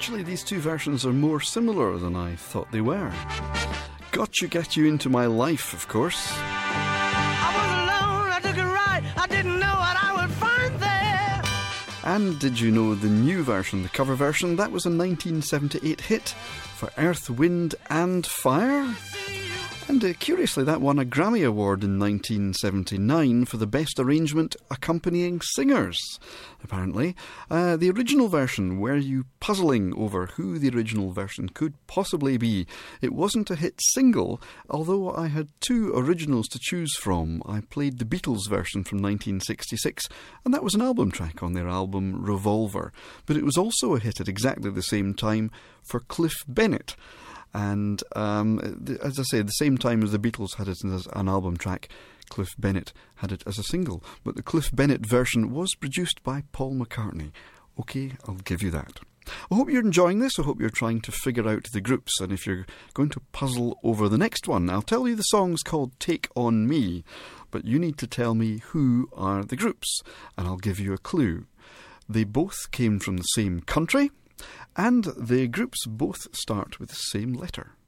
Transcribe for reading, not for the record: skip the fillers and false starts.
Actually, these two versions are more similar than I thought they were. Got You Get You Into My Life, of course. I was alone, I took a ride, I didn't know what I would find there. And did you know the new version, the cover version? That was a 1978 hit for Earth, Wind and Fire. And curiously, that won a Grammy Award in 1979 for the Best Arrangement Accompanying Singers, apparently. The original version, were you puzzling over who the original version could possibly be? It wasn't a hit single, although I had two originals to choose from. I played the Beatles version from 1966, and that was an album track on their album Revolver. But it was also a hit at exactly the same time for Cliff Bennett. And as I say, at the same time as the Beatles had it as an album track, Cliff Bennett had it as a single. But the Cliff Bennett version was produced by Paul McCartney. OK, I'll give you that. I hope you're enjoying this. I hope you're trying to figure out the groups. And if you're going to puzzle over the next one, I'll tell you the song's called Take On Me. But you need to tell me who are the groups. And I'll give you a clue. They both came from the same country. And the groups both start with the same letter.